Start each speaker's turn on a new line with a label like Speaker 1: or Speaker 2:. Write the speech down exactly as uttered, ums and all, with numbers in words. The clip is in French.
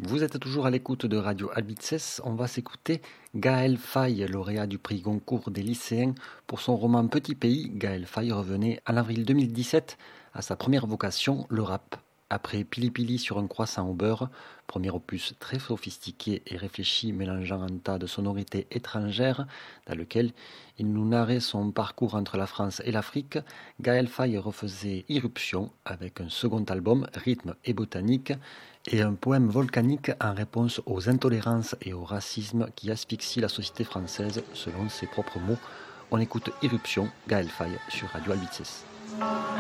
Speaker 1: Vous êtes toujours à l'écoute de Radio Albices. On va s'écouter Gaël Faye, lauréat du prix Goncourt des lycéens. Pour son roman Petit Pays, Gaël Faye revenait en avril deux mille dix-sept à sa première vocation, le rap. Après Pili Pili sur un croissant au beurre, premier opus très sophistiqué et réfléchi mélangeant un tas de sonorités étrangères dans lequel il nous narrait son parcours entre la France et l'Afrique, Gaël Faye refaisait irruption avec un second album, Rythme et Botanique, et un poème volcanique en réponse aux intolérances et au racisme qui asphyxient la société française, selon ses propres mots. On écoute Irruption, Gaël Faye sur Radio Albices.